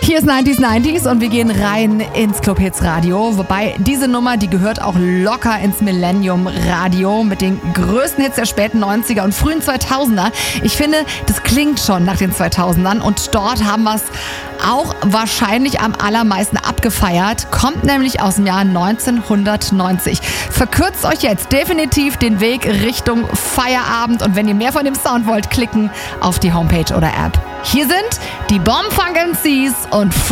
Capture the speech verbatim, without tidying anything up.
Hier ist neunzig neunzig und wir gehen rein ins Club Hits Radio. Wobei diese Nummer, die gehört auch locker ins Millennium Radio mit den größten Hits der späten neunziger und frühen zweitausender. Ich finde, das klingt schon nach den zweitausendern und dort haben wir es auch wahrscheinlich am allermeisten abgefeiert. Kommt nämlich aus dem Jahr neunzehnhundertneunzig. Verkürzt euch jetzt definitiv den Weg Richtung Feierabend und wenn ihr mehr von dem Sound wollt, klicken auf die Homepage oder App. Hier sind die Bombenfunk M Cs und